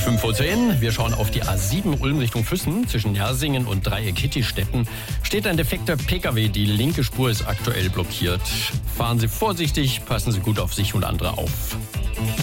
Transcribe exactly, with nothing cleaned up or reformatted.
fünf vor zehn. Wir schauen auf die A sieben Ulm Richtung Füssen. Zwischen Nersingen und Dreieck-Hittistetten steht ein defekter Pkw. Die linke Spur ist aktuell blockiert. Fahren Sie vorsichtig, passen Sie gut auf sich und andere auf.